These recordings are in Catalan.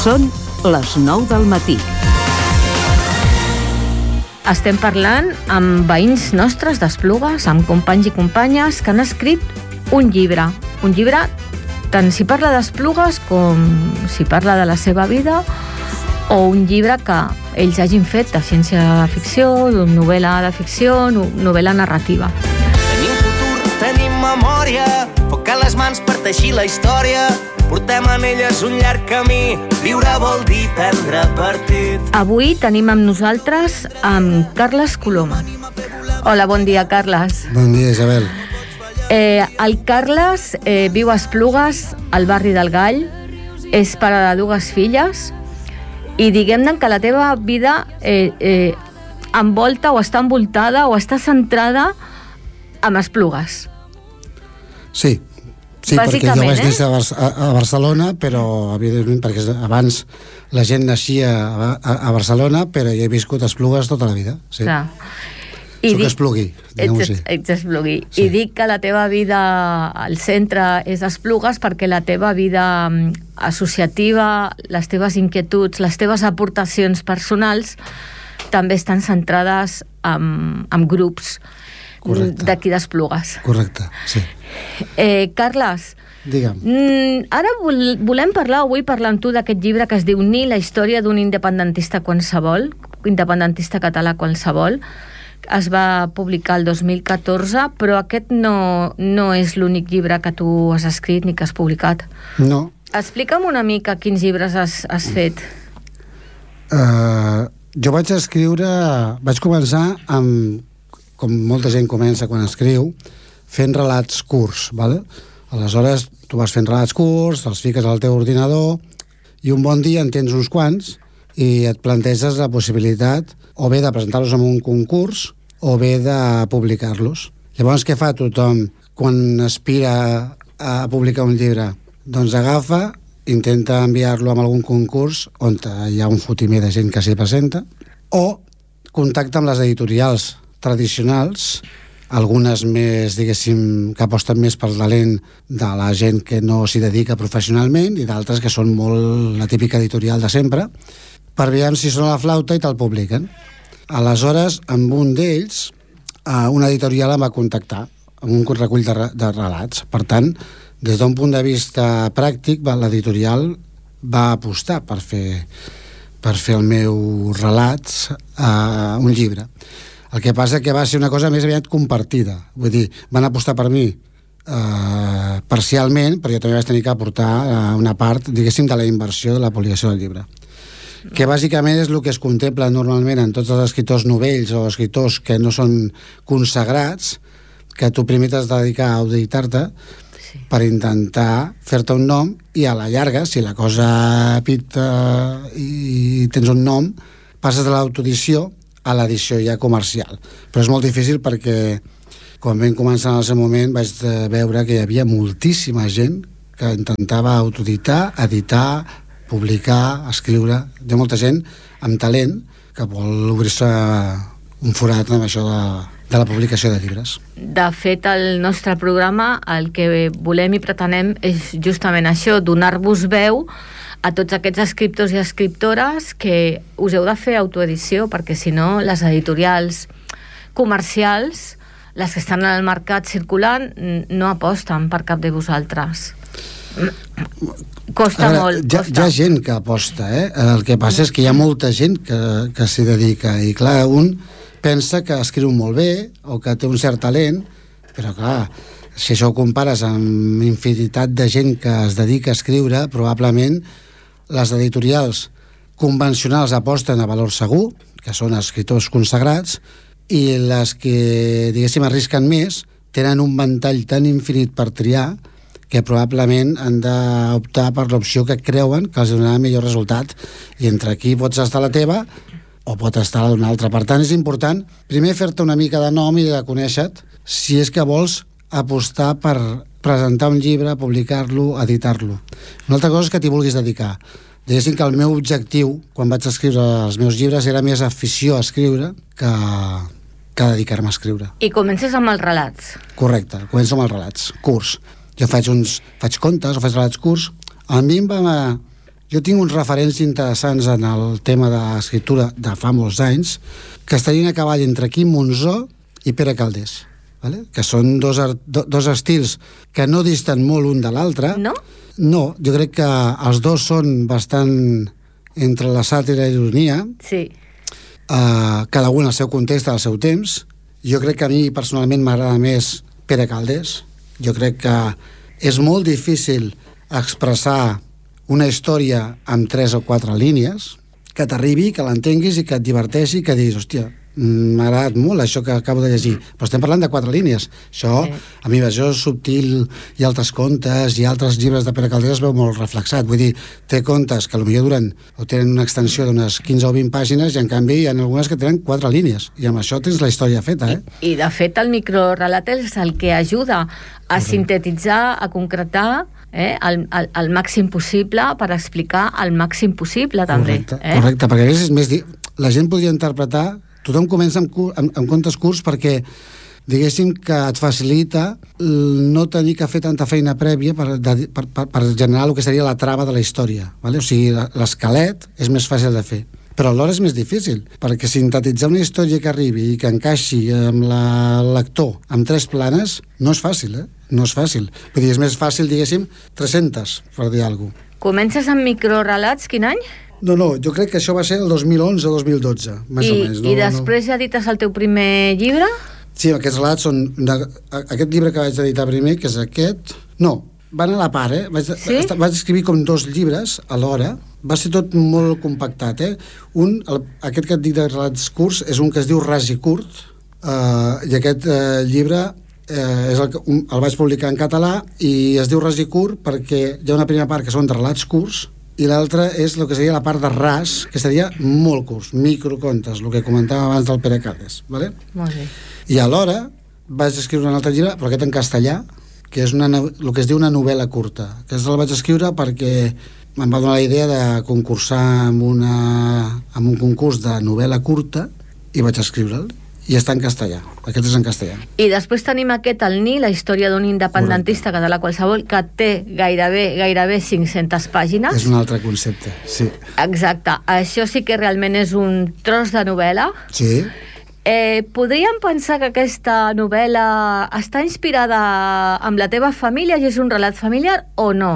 Són les 9 del matí. Estem parlant amb veïns nostres d'Esplugues, amb companys i companyes que han escrit un llibre. Un llibre tant si parla d'Esplugues com si parla de la seva vida, o un llibre que ells hagin fet de ciència-ficció, novel·la de ficció, novel·la narrativa. Tenim futur, tenim memòria, foc a les mans per teixir la història. Portem en elles un llarg camí, viure vol dir prendre partit. Avui tenim amb nosaltres amb Carles Coloma. Hola, bon dia, Carles. Bon dia, Isabel. El Carles viu a Esplugues, al barri del Gall, és pare de 2 filles, i diguem-ne que la teva vida envolta o està envoltada o està centrada en Esplugues. Sí, perquè jo vaig néixer a Barcelona, però evidentment perquè abans la gent naixia a Barcelona, però jo he viscut a Esplugues tota la vida. Sí. Clar. Soc esplugui, diguem-ho així. Ets esplugui. Sí. I dic que la teva vida al centre és Esplugues perquè la teva vida associativa, les teves inquietuds, les teves aportacions personals també estan centrades en grups d'aquí d'Esplugues. Correcte, sí. Carles, digue'm. Ara volem parlar, o vull parlar amb tu d'aquest llibre que es diu Ni, la història d'un independentista qualsevol, independentista català qualsevol. Es va publicar el 2014, però aquest no és l'únic llibre que tu has escrit ni que has publicat. No. Explica'm una mica quins llibres has fet. Jo vaig començar amb, com molta gent comença quan escriu, fent relats curts, ¿vale? Aleshores, tu vas fent relats curts, els fiques al teu ordinador, i un bon dia en tens uns quants i et planteges la possibilitat o bé de presentar-los en un concurs o bé de publicar-los. Llavors, què fa tothom quan aspira a publicar un llibre? Doncs agafa, intenta enviar-lo a algun concurs on hi ha un fotimer de gent que s'hi presenta, o contacta amb les editorials tradicionals, algunes més, diguéssim, que aposten més pel talent de la gent que no s'hi dedica professionalment, i d'altres que són molt la típica editorial de sempre, per veure si sona la flauta i te'l publiquen. Aleshores, amb un d'ells, una editorial em va contactar amb un recull de relats. Per tant, des d'un punt de vista pràctic, l'editorial va apostar per fer el meu relats a un llibre. El que passa que va ser una cosa més aviat compartida. Vull dir, van apostar per mi parcialment, però jo també vaig tenir que aportar una part, diguéssim, de la inversió de la publicació del llibre. Que bàsicament és el que es contempla normalment en tots els escriptors novells o escriptors que no són consagrats, que tu primer t'has de dedicar a auditar-te per intentar fer-te un nom, i a la llarga, si la cosa pita i tens un nom, passes de l'autoedició a l'edició ja comercial. Però és molt difícil perquè quan vam començar en el seu moment vaig veure que hi havia moltíssima gent que intentava autoeditar, editar, publicar, escriure. Hi ha molta gent amb talent que vol obrir-se un forat amb això de la publicació de llibres. De fet, el nostre programa, el que volem i pretenem és justament això, donar-vos veu a tots aquests escriptors i escriptores que us heu de fer autoedició, perquè si no, les editorials comercials, les que estan al mercat circulant, no aposten per cap de vosaltres. Costa molt. Hi ha gent que aposta, El que passa és que hi ha molta gent que s'hi dedica, i clar, un pensa que escriu molt bé o que té un cert talent, però clar, si això ho compares amb infinitat de gent que es dedica a escriure, probablement les editorials convencionals aposten a valor segur, que són escriptors consagrats, i les que, diguéssim, arrisquen més tenen un ventall tan infinit per triar que probablement han d'optar per l'opció que creuen que els donarà millor resultat, i entre aquí pots estar la teva o pot estar la d'una altra. Per tant, és important primer fer-te una mica de nom i de conèixer-te si és que vols apostar per presentar un llibre, publicar-lo, editar-lo. Una altra cosa és que t'hi vulguis dedicar. Diguéssim que el meu objectiu, quan vaig escriure els meus llibres, era més afició a escriure que dedicar-me a escriure. I comences amb els relats. Correcte, començo amb els relats curts. Jo faig contes o faig relats curts. A mi em va Jo tinc uns referents interessants en el tema de l'escriptura de fa molts anys que estarien a cavall entre Quim Monzó i Pere Calders, vale? Que són dos estils que no disten molt un de l'altre. No? No, jo crec que els dos són bastant entre la sàtira i l'ironia. Sí. Cada un al seu context, al seu temps. Jo crec que a mi personalment m'agrada més Pere Calders. Jo crec que és molt difícil expressar una història amb 3 o 4 línies, que t'arribi, que l'entenguis i que et diverteixi, que diguis, hòstia, m'ha agradat molt això que acabo de llegir, però estem parlant de 4 línies. Això, a mi, Invasió Subtil i altres contes i altres llibres de Pere Calders es veu molt reflexat. Vull dir, té contes que potser duren o tenen una extensió d'unes 15 o 20 pàgines i en canvi hi ha algunes que tenen 4 línies i amb això tens la història feta, I de fet el microrelat és el que ajuda a sintetitzar, a concretar el màxim possible per explicar el màxim possible també. Correcte, perquè a vegades és més la gent podria interpretar, tothom comença amb contes curts perquè diguéssim que et facilita no tenir que fer tanta feina prèvia per generar el que seria la trama de la història, vale? O sigui, l'esquelet és més fàcil de fer, però alhora és més difícil, perquè sintetitzar una història que arribi i que encaixi amb el lector amb 3 planes no és fàcil, no és fàcil. Vull dir, és més fàcil, diguéssim, 300, per dir alguna cosa. Comences amb microrelats, quin any? No, jo crec que això va ser el 2011 o 2012, més o menys. I després ja edites el teu primer llibre? Sí, aquests relats són... Aquest llibre que vaig editar primer, que és aquest... No, van a la part, Vaig escriure com 2 llibres alhora. Va ser tot molt compactat, aquest que et dic de relats curts és un que es diu Ras i Curt, i aquest llibre el vaig publicar en català i es diu Ras i Curt perquè hi ha una primera part que són de relats curts i l'altra és el que seria la part de ras, que seria molt curts, microcontes, el que comentàvem abans del Pere Calders, ¿vale? Molt bé. I alhora vaig escriure un altre llibre, però aquest en castellà, que és el que es diu una novel·la curta, que el vaig escriure perquè em va donar la idea de concursar en un concurs de novel·la curta i vaig escriure'l. I està en castellà, aquest és en castellà. I després tenim aquest, el Ni, la història d'un independentista català qualsevol, que té gairebé 500 pàgines. És un altre concepte, sí. Exacte, això sí que realment és un tros de novel·la. Sí. Podríem pensar que aquesta novel·la està inspirada amb la teva família i és un relat familiar o no?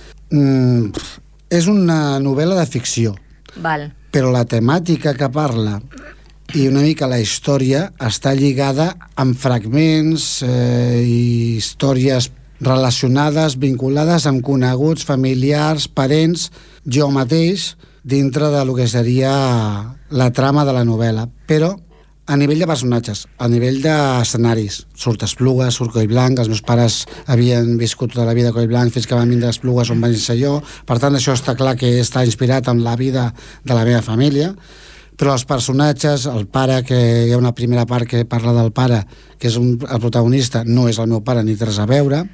És una novel·la de ficció. Val. Però la temàtica que parla i una mica la història està lligada amb fragments i històries relacionades, vinculades amb coneguts, familiars, parents, jo mateix, dintre de lo que seria la trama de la novel·la. Però a nivell de personatges, a nivell d'escenaris, surt Esplugues, surt Collblanc, els meus pares havien viscut tota la vida a Collblanc fins que van vindre a Esplugues on vaig ser jo, per tant això està clar que està inspirat en la vida de la meva família. Però els personatges, el pare, que hi ha una primera part que parla del pare, que és el protagonista, no és el meu pare ni té res a veure.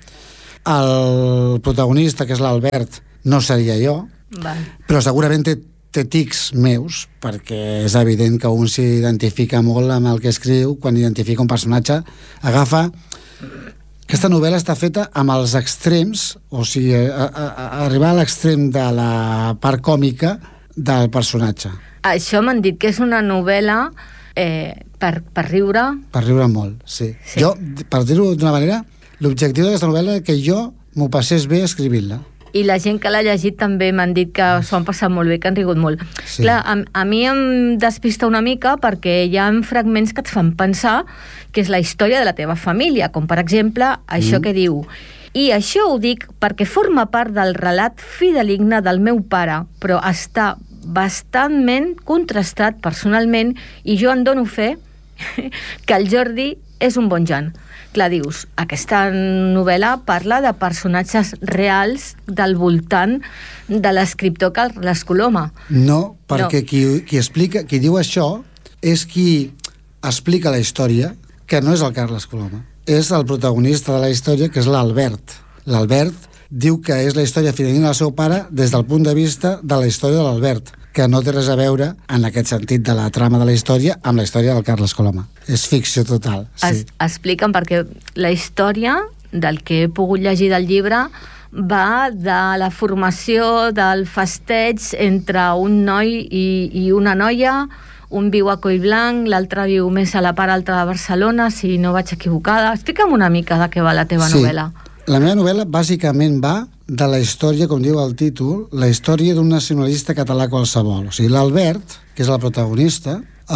El protagonista, que és l'Albert, no seria jo, però segurament té tics meus, perquè és evident que un s'identifica molt amb el que escriu, quan identifica un personatge, agafa... Aquesta novel·la està feta amb els extrems, o sigui, arribar a l'extrem de la part còmica del personatge. Això m'han dit que és una novel·la per riure. Per riure molt, sí. Jo, per dir-ho d'una manera, l'objectiu d'aquesta novel·la és que jo m'ho passés bé escrivint-la. I la gent que l'ha llegit també m'han dit que s'ho han passat molt bé, que han rigut molt. Sí. Clar, a mi em despista una mica perquè hi ha fragments que et fan pensar que és la història de la teva família, com per exemple això que diu: i això ho dic perquè forma part del relat fideligne del meu pare, però està bastantment contrastat personalment i jo en dono fe que el Jordi és un bon Jan. Clar, dius, aquesta novel·la parla de personatges reals del voltant de l'escriptor Carles Coloma. No, perquè qui diu això és qui explica la història, que no és el Carles Coloma, és el protagonista de la història, que és l'Albert. L'Albert diu que és la història fidedigna del seu pare des del punt de vista de la història de l'Albert, que no té res a veure, en aquest sentit de la trama de la història, amb la història del Carles Coloma. És ficció total. Sí. Explica'm, perquè la història del que he pogut llegir del llibre va de la formació del festeig entre un noi i una noia. Un viu a Collblanc, l'altre viu més a la part alta de Barcelona, si no vaig equivocada. Explica'm una mica de què va la teva novel·la. La meva novel·la bàsicament va de la història, com diu el títol, la història d'un nacionalista català qualsevol. O sigui, l'Albert, que és el protagonista,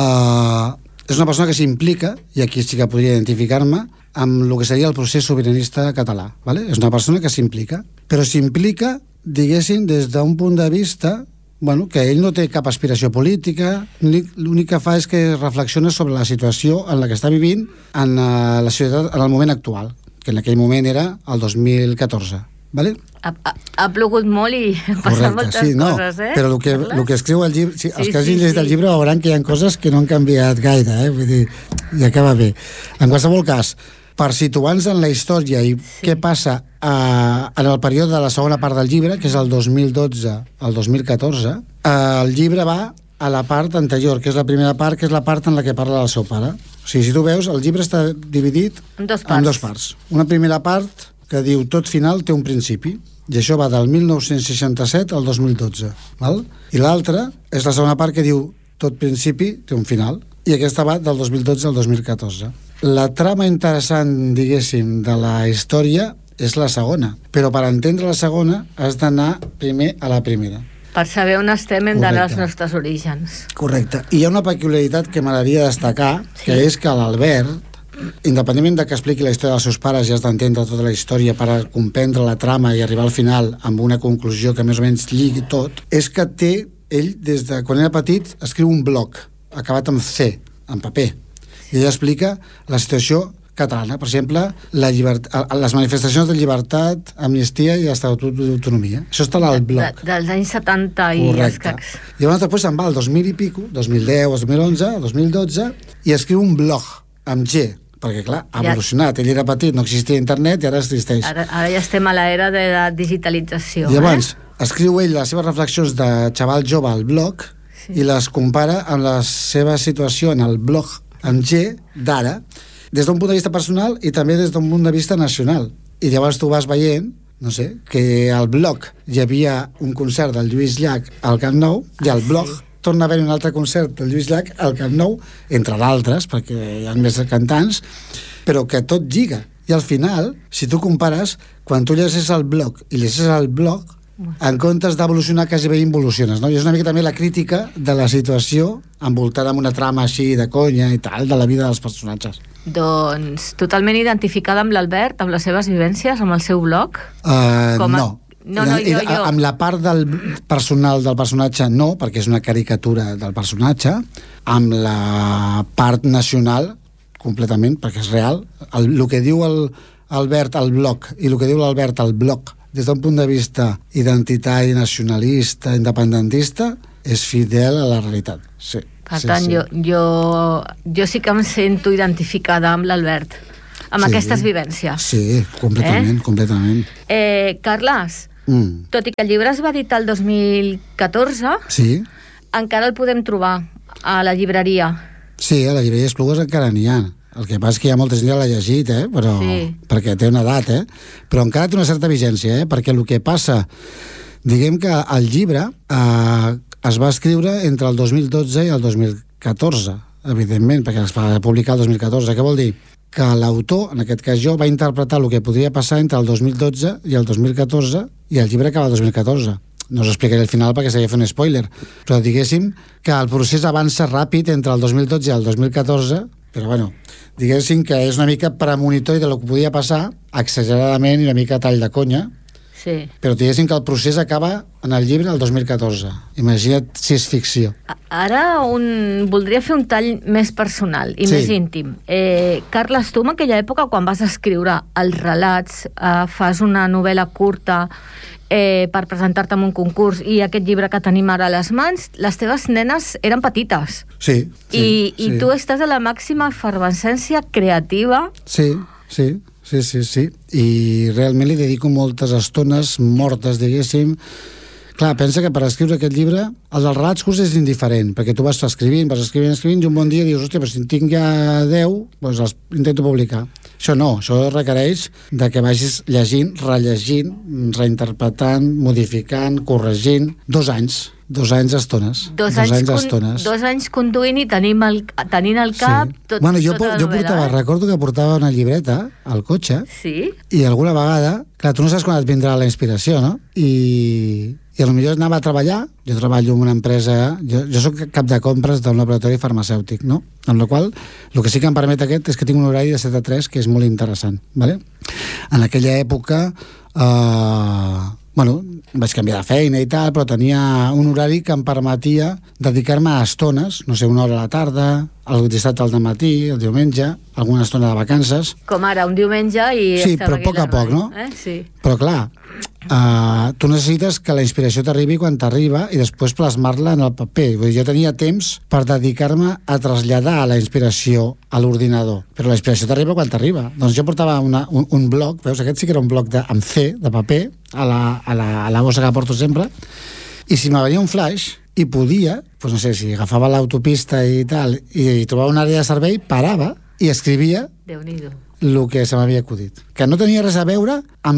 és una persona que s'implica, i aquí sí que podria identificar-me, amb el que seria el procés sobiranista català. ¿Vale? És una persona que s'implica, però s'implica, diguéssim, des d'un punt de vista que ell no té cap aspiració política, l'únic que fa és que reflexiona sobre la situació en la que està vivint en la societat en el moment actual, que en aquell moment era el 2014. ¿Vale? Ha plogut molt i han passat moltes coses, però el que escriu el llibre, els que hagin llegit el llibre veuran que hi ha coses que no han canviat gaire, vull dir, i acaba bé. En qualsevol cas, per situar-nos en la història i què passa en el període de la segona part del llibre, que és el 2012 al 2014, el llibre va a la part anterior, que és la primera part, que és la part en la que parla del seu pare. O sigui, si tu veus, el llibre està dividit en dos parts. Una primera part que diu tot final té un principi, i això va del 1967 al 2012. Val? I l'altra és la segona part que diu tot principi té un final, i aquesta va del 2012 al 2014. La trama interessant, diguéssim, de la història és la segona, però per entendre la segona has d'anar primer a la primera. Per saber on estem hem d'anar als nostres orígens. Correcte. I hi ha una peculiaritat que m'agradaria destacar, que és que l'Albert, independentment de que expliqui la història dels seus pares, ja has d'entendre tota la història per comprendre la trama i arribar al final amb una conclusió que més o menys lligui tot, és que ell, des de quan era petit, escriu un blog acabat amb C, en paper, i ell explica la situació catalana, per exemple, les manifestacions de llibertat, amnistia i estatut d'autonomia. Això està al blog. Dels anys 70 i escacs. Llavors després se'n va al 2000 i pico, 2010, 2011, 2012, i escriu un blog amb G, perquè clar, ha evolucionat. Ell era petit, no existia internet i ara existeix. Ara ja estem a l'era de la digitalització. Llavors, escriu ell les seves reflexions de xaval jove al blog i les compara amb la seva situació en el blog amb G d'ara, des d'un punt de vista personal i també des d'un punt de vista nacional. I llavors tu vas veient, no sé, que al blog hi havia un concert del Lluís Llach al Camp Nou i al blog torna a haver un altre concert del Lluís Llach al Camp Nou, entre d'altres, perquè hi ha més cantants, però que tot lliga. I al final, si tu compares, quan tu llegeixes el blog i llegeixes el blog, en comptes d'evolucionar quasi bé involuciones, no? I és una mica també la crítica de la situació envoltada amb una trama així de conya i tal, de la vida dels personatges. Doncs totalment identificada amb l'Albert, amb les seves vivències, amb el seu blog? No. Jo. Amb la part del personal del personatge no, perquè és una caricatura del personatge. Amb la part nacional, completament, perquè és real. El que diu l'Albert al blog i el que diu l'Albert al blog des d'un punt de vista identitari, nacionalista, independentista, és fidel a la realitat. Sí. Per tant, jo sí que em sento identificada amb l'Albert, amb aquestes vivències. Sí, completament. Carles, tot i que el llibre es va editar el 2014, encara el podem trobar a la llibreria. Sí, a la llibreria Esplugues encara n'hi ha. El que passa és que hi ha molta gent que l'ha llegit, però, perquè té una edat, però encara té una certa vigència, perquè el que passa, diguem que el llibre es va escriure entre el 2012 i el 2014, evidentment, perquè es va publicar el 2014. Què vol dir? Que l'autor, en aquest cas jo, va interpretar el que podria passar entre el 2012 i el 2014 i el llibre acaba el 2014. No us explicaré el final perquè seria fer un spoiler, però diguéssim que el procés avança ràpid entre el 2012 i el 2014, però bueno, diguéssim que és una mica premonitori de lo que podia passar, exageradament i una mica tall de conya, però diguéssim que el procés acaba en el llibre el 2014. Imagina't si és ficció. Ara voldria fer un tall més personal i més íntim. Carles, tu en aquella època, quan vas escriure els relats, fas una novel·la curta per presentar-te en un concurs i aquest llibre que tenim ara a les mans, les teves nenes eren petites. Sí. I tu estàs a la màxima efervescència creativa. Sí. I realment li dedico moltes estones mortes, diguéssim, Clar, pensa que per escriure aquest llibre, el dels relats curts és indiferent, perquè tu vas escrivint, i un bon dia dius, hòstia, però si en tinc ja 10, doncs els intento publicar. Això no, això requereix de que vagis llegint, rellegint, reinterpretant, modificant, corregint. 2 anys estones. 2 anys conduint i tenint al cap tot, bueno, jo tota la novel·la. recordo que portava una llibreta al cotxe, sí? I alguna vegada, clar, tu no saps quan et vindrà la inspiració, no? I potser anava a treballar, jo treballo en una empresa, jo soc cap de compres d'un laboratori farmacèutic, no? Amb la qual el que sí que em permet aquest és que tinc un horari de 7 a 3 que és molt interessant, ¿vale? En aquella època vaig canviar de feina i tal, però tenia un horari que em permetia dedicar-me a estones, no sé, 1 hora a la tarda, el dissabte al matí, el diumenge, alguna estona de vacances. Com ara, un diumenge i... Sí, però a poc, no? Sí. Però clar, tu necessites que la inspiració t'arribi quan t'arriba i després plasmar-la en el paper. Vull dir, jo tenia temps per dedicar-me a traslladar la inspiració a l'ordinador, però la inspiració t'arriba quan t'arriba. Doncs jo portava un bloc, veus, aquest sí que era un bloc amb C, de paper, a la bossa que porto sempre, i si me venia un flash i podia, doncs no sé, si agafava l'autopista i tal, i trobava una àrea de servei, parava i escrivia el que se m'havia acudit. Que no tenia res a veure amb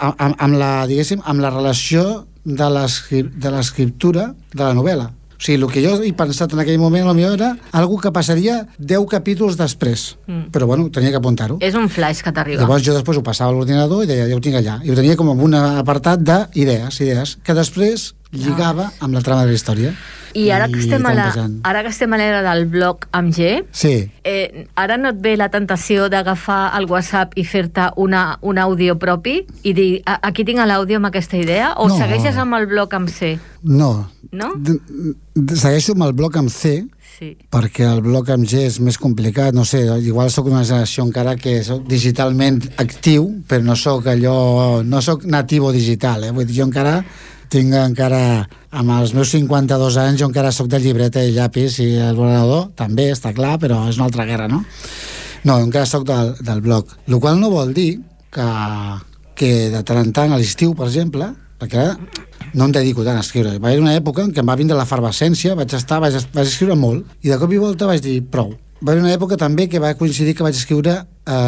la relació de l'escriptura de la novel·la. O sigui, el que jo he pensat en aquell moment potser era algo que passaria 10 capítols després. Però bueno, tenia que apuntar-ho. És un flash que t'arriba. Llavors jo després ho passava a l'ordinador i deia, ja ho tinc allà. I ho tenia com un apartat d'idees, que després lligava amb la trama de la història. I ara que estem a l'era del blog amb G, sí. Ara no et ve la tentació d'agafar el WhatsApp i fer-te un àudio propi i dir, aquí tinc l'àudio amb aquesta idea? O no. Segueixes amb el blog amb C? No. No? Segueixo amb el blog amb C, sí. Perquè el blog amb G és més complicat, no sé, igual soc una generació encara que soc digitalment actiu, però no soc nativo digital, vull dir, jo encara amb els meus 52 anys jo encara soc de llibreta i llapis i el ordenador també està clar, però és una altra guerra, no? No, encara soc del blog, el qual no vol dir que de tant en tant a l'estiu, per exemple, perquè no em dedico tant a escriure. Va haver una època en què em va vindre l'efervescència, vaig escriure molt, i de cop i volta vaig dir prou. Va haver una època també que va coincidir que vaig escriure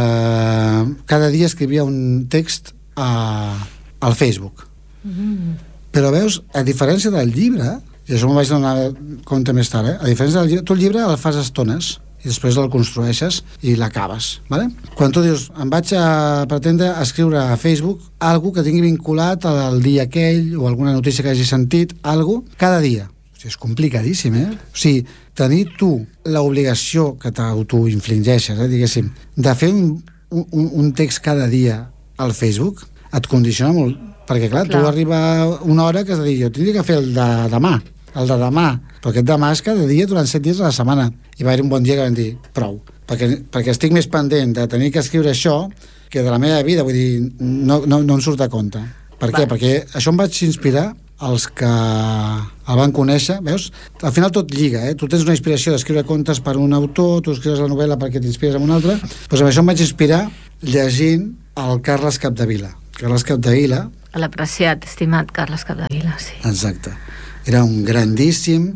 cada dia escrivia un text al Facebook. Però veus, a diferència del llibre, i això m'ho vaig donar compte més tard, a diferència del llibre, tu el llibre el fas estones i després el construeixes i l'acabes, ¿vale? Quan tu dius, em vaig a pretendre escriure a Facebook algo que tingui vinculat al dia aquell o alguna notícia que hagi sentit, algo, cada dia. O sigui, és complicadíssim, O sigui, tenir tu l'obligació que t'autoinfligeixes, diguéssim, de fer un text cada dia al Facebook, et condiciona molt. Perquè, clar, tu arriba una hora que has de dir, jo tindria que fer el de demà, però aquest demà és cada dia durant 7 dies a la setmana. I va haver un bon dia que vam dir, prou, perquè estic més pendent de tenir que escriure això que de la meva vida, vull dir, no em surt de compte. Per què? Perquè això em vaig inspirar els que el van conèixer, veus? Al final tot lliga, Tu tens una inspiració d'escriure contes per un autor, tu escrius la novel·la perquè t'inspires en un altre, doncs amb això em vaig inspirar llegint el Carles Capdevila. Carles Capdevila, l'apreciat, estimat Carles Capdevila, sí. Exacte. Era un grandíssim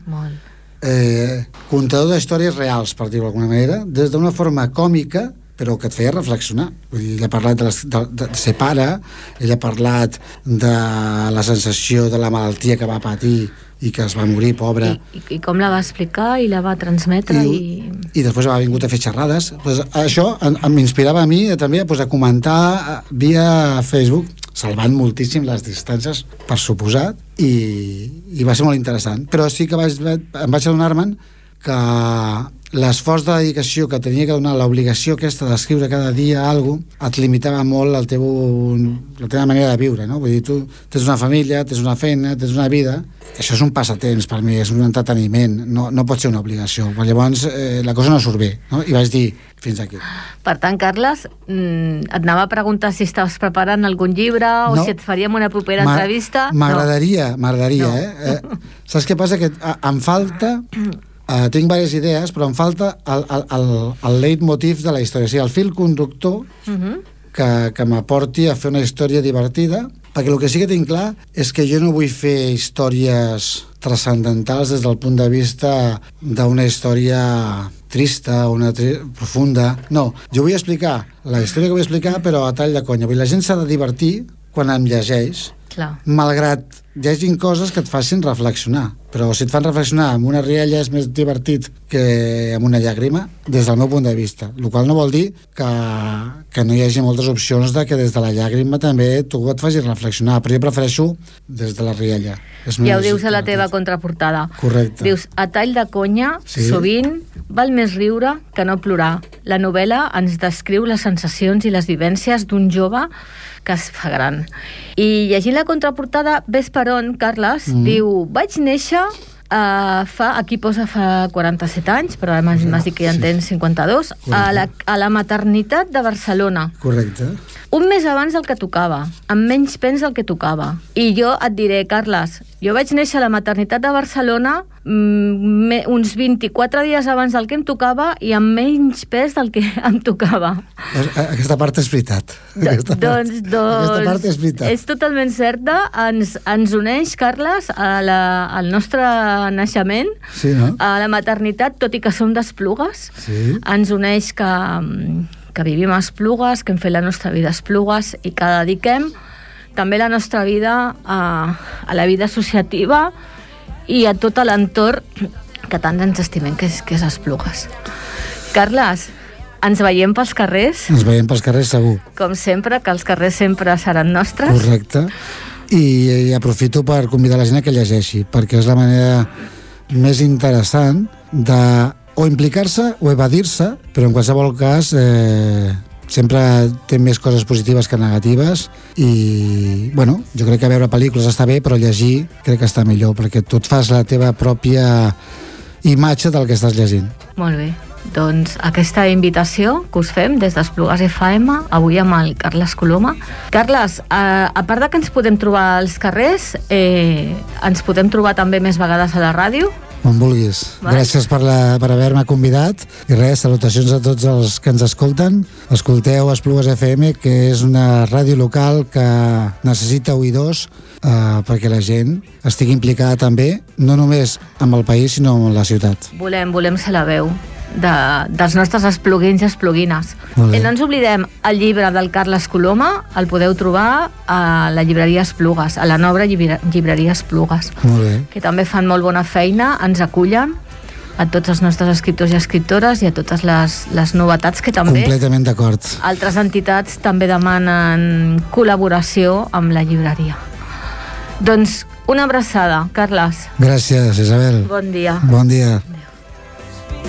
contador d'històries reals, per dir-ho d'alguna manera, des d'una forma còmica, però que et feia reflexionar. Vull dir, ell ha parlat de ser pare, ell ha parlat de la sensació de la malaltia que va patir i que es va morir, pobre. I com la va explicar i la va transmetre i després ha vingut a fer xerrades. Pues això m'inspirava a mi també a comentar via Facebook, salvant moltíssim les distàncies, per suposat, i va ser molt interessant. Però sí que em vaig adonar-me'n que l'esforç de dedicació que tenia que donar, l'obligació aquesta d'escriure cada dia alguna cosa, et limitava molt la teva manera de viure, no? Vull dir, tu tens una família, tens una feina, tens una vida, això és un passatemps per mi, és un entreteniment, no pot ser una obligació, però llavors la cosa no surt bé, no? I vaig dir, fins aquí. Per tant, Carles, et anava a preguntar si estaves preparant algun llibre o si et faríem una propera entrevista. M'agradaria, Saps què passa? Que em falta... tinc diverses idees, però em falta el leitmotiv de la història, o sigui, el fil conductor que m'aporti a fer una història divertida Perquè el que sí que tinc clar és que jo no vull fer històries transcendentals des del punt de vista d'una història trista, profunda. No, jo vull explicar la història que vull explicar, però a tall de conya. Vull dir, la gent s'ha de divertir quan em llegeix, Clar. malgrat llegin coses que et facin reflexionar. Però si et fan reflexionar amb una rialla és més divertit que amb una llàgrima, des del meu punt de vista. El qual no vol dir que no hi hagi moltes opcions de que des de la llàgrima també tu et facis reflexionar, però jo prefereixo des de la rialla. Ja ho dius a la teva contraportada. Correcte. Dius, a tall de conya, Sí. sovint val més riure que no plorar. La novel·la ens descriu les sensacions i les vivències d'un jove que es fa gran. I llegint la contraportada, ves per on, Carles, diu, vaig néixer aquí posa fa 47 anys, però ara m'has dit que ja en tens 52, a la maternitat de Barcelona. Correcte. Un mes abans del que tocava, amb menys pens del que tocava. I jo et diré, Carles, jo vaig néixer a la maternitat de Barcelona uns 24 dies abans del que em tocava i amb menys pes del que em tocava. Aquesta part és veritat. Aquesta part és veritat. És totalment certa. Ens uneix, Carles, al nostre naixement, sí, no? A la maternitat, tot i que som d'Esplugues. Sí. Ens uneix que vivim a Esplugues, que hem fet la nostra vida a Esplugues i que dediquem també la nostra vida a la vida associativa i a tot l'entorn que tant ens estimem, que és Esplugues. Carles, ens veiem pels carrers? Ens veiem pels carrers, segur. Com sempre, que els carrers sempre seran nostres. Correcte. I aprofito per convidar la gent a que llegeixi, perquè és la manera més interessant de o implicar-se o evadir-se, però en qualsevol cas sempre té més coses positives que negatives i, bueno, jo crec que veure pel·lícules està bé, però llegir crec que està millor, perquè tu et fas la teva pròpia imatge del que estàs llegint. Molt bé. Doncs aquesta invitació que us fem des d'Esplugues FM, avui amb el Carles Coloma. Carles, a part de que ens podem trobar als carrers, ens podem trobar també més vegades a la ràdio? On vulguis. Gràcies per haver-me convidat i res, salutacions a tots els que ens escolten. Escolteu Esplugues FM, que és una ràdio local que necessita oïdors perquè la gent estigui implicada també, no només amb el país sinó amb la ciutat. Volem ser la veu dels nostres espluguins i espluguines. No ens oblidem, el llibre del Carles Coloma el podeu trobar a la llibreria Esplugues, a la nova llibreria Esplugues, que també fan molt bona feina, ens acullen a tots els nostres escriptors i escriptores i a totes les novetats que també completament d'acord. Altres entitats també demanen col·laboració amb la llibreria. Doncs una abraçada, Carles. Gràcies, Isabel. Bon dia. Bon dia.